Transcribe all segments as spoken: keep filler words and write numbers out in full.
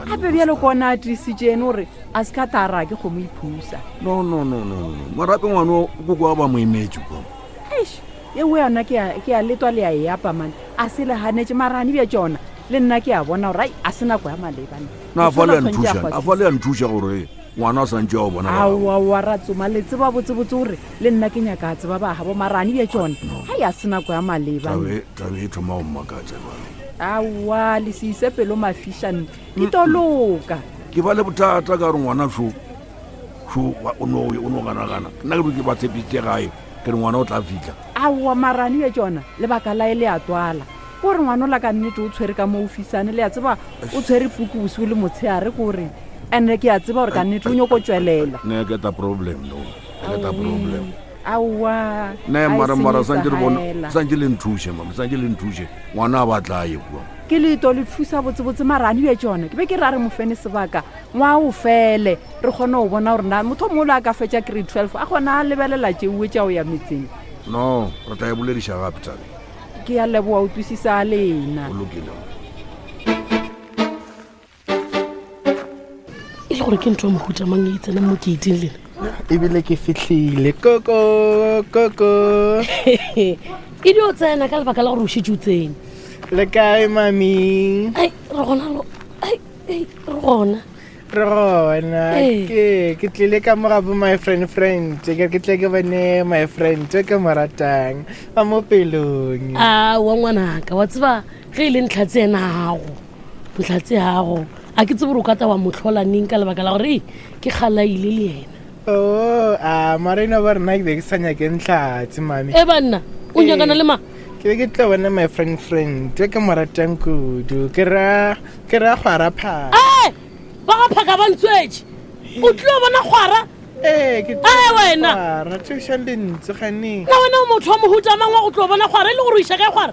gape bjalo kona a trisitsene gore a se ka tara ke go mo iphusa. No no no no. Marape ngwana go go ba mo image go. Eish, ye we yona ke a ke a letwa le a e apa man. A se le hanetse marani bja tsona. Le nna ke a bona gore a se nako ya malebana. Na fa le nthuša, a fa le nthuša gore ngwana sa ntse o bona. Awa wa ratsoma le tseba botse botse gore le nna ke nyaka tseba ba habo marani bja tsona. Ha ya se nako ya malebana. Tabe tabe thoma o makatsa bana. Awa le se ise pelo mafishane. Di toloka. Ke ba le botata ka re ngwana sho sho o no o no kana kana. Nna ke ke ba tsepitse gae ke re ngwana o tla fitla. Awa marani bja tsona le baka la ile a twala. Gore ngwana la ka nnete o tshwere ka mo ofisane le ya tseba o tshwere pukusu le motsheare gore ene ke a tseba gore ka nnete o nyoko tswelela. Ne ke ta problem no. Ke ta problem. Awa. Ne mara mara sanje le bona sanje le nthushe mama sanje le nthushe ngwana ba tla ye kwa. Ke le to le thusa botse botse marani bja tsona ke be ke ra re mo fene sebaka ngwa o fele re gone o bona gore na motho mo la ka fetša grade twelve a gona a lebelela tšeuwe tša o ya metseng. No re tla e boledisha gape tsabe. Ke ya leboa o twisisa lena. O lokile. Ile gore ke ntho mo hutsa mang e tsena mo ke iting lena. E bile ke fihlile koko koko. E di o tsena ka lebaka la gore o shitse utseng. Le kae mami? Ai re gona lo. Ai ai re gona. Re gona ke ke tlile ka mora bo my friend friend ke ke tle ke bone my friend ke mo ratang a mo pelong. Ah wa ngwana ka wa tseba ge ile ntlhatse ena hago. Ntlhatse hago. A ke tseburu ka ta wa motlhola ning ka lebaka la gore ke khalaile le yena. Oh a marina ba rena ke sanya ke ntlhatse mami. E banna o nyakana le ma ke ke tle bone my friend friend ke mo ratang kudu ke ra ke ra khwara pha. Eh ba ga phaka ba ntswetse o tlo bona khwara. Eh ke ai wena ra tshoshang dintse gane na wena o motho wa mohuta mangwa o tlo bona khwara ile gore o isha ka khwara.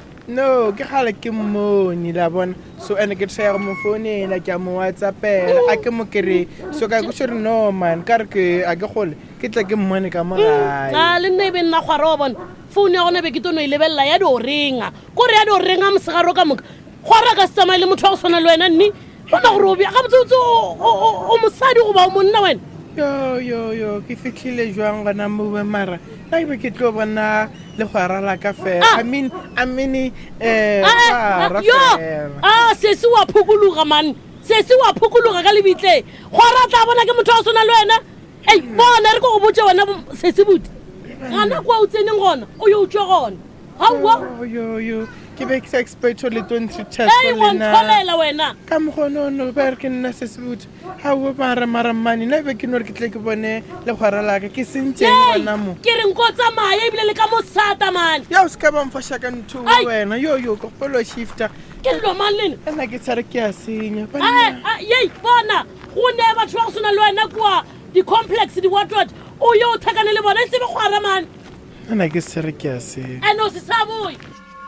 No ke gale ke mmoni la bona so ene ke tsaya mo phone la ke mo WhatsApp a ke mo kere so ka go sure no man ka re ke a ke gole ke tle ke mmone ka mo gae. Ah le nne be nna khwara o bona phone ya gone be ke tono ile bella ya do ringa gore ya do ringa mosegaro ka moka khwara ka tsama ile motho wa go sona le wena nni bona gore o bia ga botsotso o mosadi go ba o monna wena. Yo yo yo ke fitlhile jwang gona mo be mara na be ke tlo bona le khwara la ka fe I mean I mean eh yo ah se se wa phukuluga man se se wa phukuluga ka lebitle khwara tla bona ke motho wa sona le wena ei bona re go go botse wena se se buti ngana kwa o tseneng gona o yo utswa gona ha wa yo yo ke be ke expect le twenty test ei wontolela wena ka mogono no ba re ke nna se se buti ha o mara mara mani na be ke no re ke tle ke bone le khwara la ka ke sentse bona mo ke re nkotsa maya ibile le ka mosata man ya o ska ba mfasha ka ntho wena yo yo go follow shifter ke lo man lena nna ke tsare ke a senya bana yei bona go ne batho ba go sona le wena kwa di complex di what what o yo thakane le bona se be khwara man nna ke tsare ke a senya eno se saboy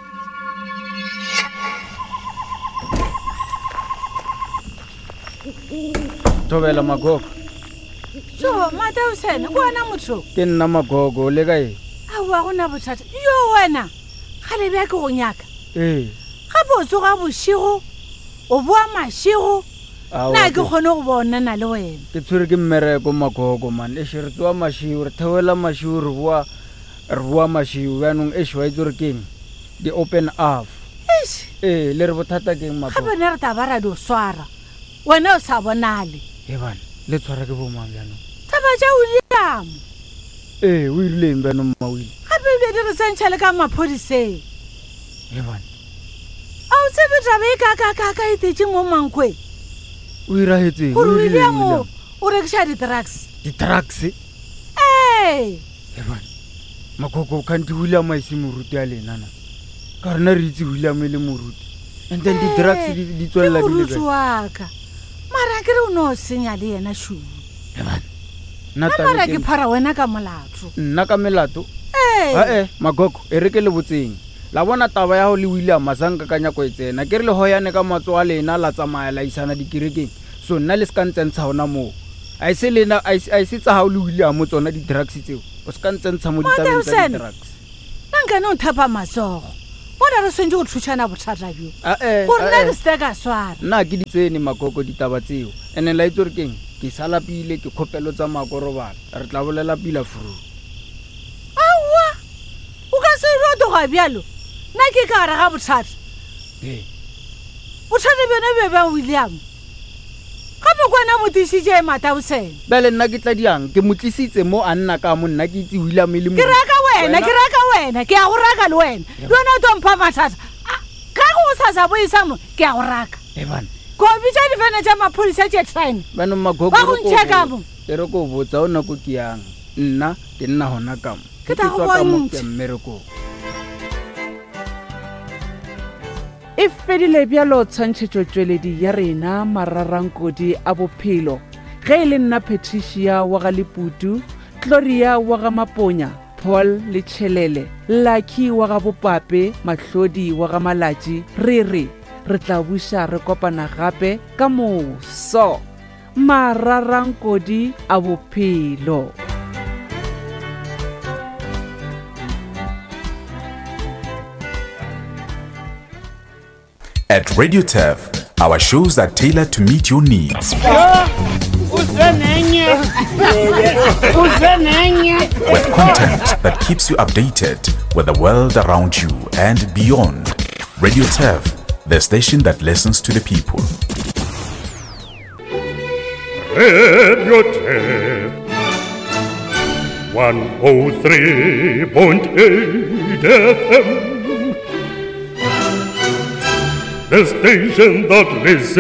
Tobela Magogo. So mata o sena go ana motho. Ke nna Magogo le kae? A wa gona bothata. Yo wena. Gale bya ke go nyaka. Eh. Ga botso ga boshigo. O boa mashigo. Na ke gone go bona na le wena. Ke tswere ke mmereko Magogo man. E shirtswa mashigo re thewela mashigo re boa re boa mashigo yanong e shwa itse re keng. The open off. Eh le re bothata ke Magogo. Ga bona re tabara do swara. Wena o sa bonale. E bana le tshwara ke bo mang yana. Taba ja William. Eh o ile mbe no mawili. Ga be be re tsentšha le ka maphodiseng. E bana. A o tsebe taba e ka ka ka ka itse mo mankwe. O ira hetse. Go William o rekisha di drugs. Di drugs. Eh. E bana. Magogo kanti William a ise moruti a lena na. Ka rena re itse William le moruti. And then the drugs di tswela di le. Moruti mara ke re o no senya le yena shu. E bana. Na ta mara ke phara wena ka molato. Nna ka melato. Eh. Ha eh Magogo e re ke le botseng. La bona taba ya ho le William Mazanga ka nya ko etsena. Ke re le hoyane ka matso a lena la tsamaya la isana dikerekeng. So nna le skantsentsha hona mo. A ise lena a ise tsa ha o le William tsona di drugs tseo. O skantsentsha mo ditabeng tsa drugs. Nka no thapa masogo. bona re swentse go thušana bothata bjo Ae, gore ae. nna ke sete ka swara nna ke di tsene makoko ditaba tseo ene la itse gore keng ke sa lapile ke kgopelo tsa makorobala re tla bolela pila furu aowa o ka se rotoga bjalo nna ke ka gare ga bothata ee bothata bjone be ba william gape kwana motišitše matabosene bjale nna ke tla diang ke mo tlisitse mo a nna ka mo nna ke itse william e le ke raka wena ke raka wena ke a go raka le wena le wena o tompha mathata Ah, ka go sa sa boisa mo ke a go raka ebana ko bitša difene tša maphodisa tše trine banong makoko ba go ntšheka mo e re ko botsa o nako ke yang nna ke nna gona kamo Ke tla go ka mo bontsha. ke mmerekong e fedile bjalo tshwantšhetšo tšweledi ya rena mararankodi a bophelo ge e le nna patricia wa ga leputu gloria wa ga maponya paul le tšhelele lucky wa ga bopape mahlodi wa ga malatši re re re tla buša re kopana gape ka moso mararankodi a bophelo. At Radio T E F, our shows are tailored to meet your needs. With content that keeps you updated with the world around you and beyond. Radio T E F, the station that listens to the people. Radio T E F one oh three point eight F M, the station that listens